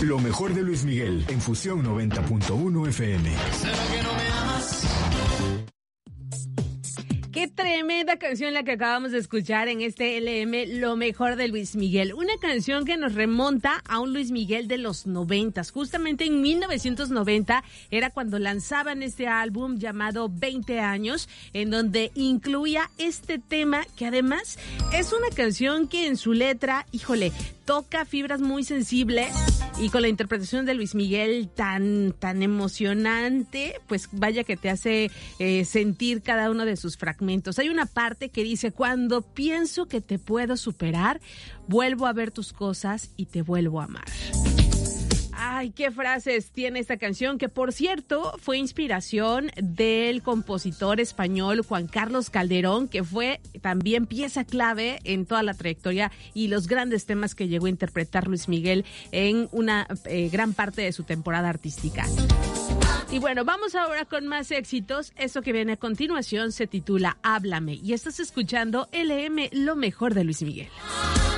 Lo mejor de Luis Miguel en Fusión 90.1 FM. ¿Será que no me amas? Qué tremenda canción la que acabamos de escuchar en este LM, Lo mejor de Luis Miguel. Una canción que nos remonta a un Luis Miguel de los 90. Justamente en 1990 era cuando lanzaban este álbum llamado 20 años, en donde incluía este tema que además es una canción que en su letra, híjole, toca fibras muy sensibles, y con la interpretación de Luis Miguel tan emocionante, pues vaya que te hace sentir cada uno de sus fragmentos. Hay una parte que dice: cuando pienso que te puedo superar, vuelvo a ver tus cosas y te vuelvo a amar. Ay, qué frases tiene esta canción, que por cierto fue inspiración del compositor español Juan Carlos Calderón, que fue también pieza clave en toda la trayectoria y los grandes temas que llegó a interpretar Luis Miguel en una gran parte de su temporada artística. Y bueno, vamos ahora con más éxitos. Esto que viene a continuación se titula Háblame, y estás escuchando LM, Lo mejor de Luis Miguel.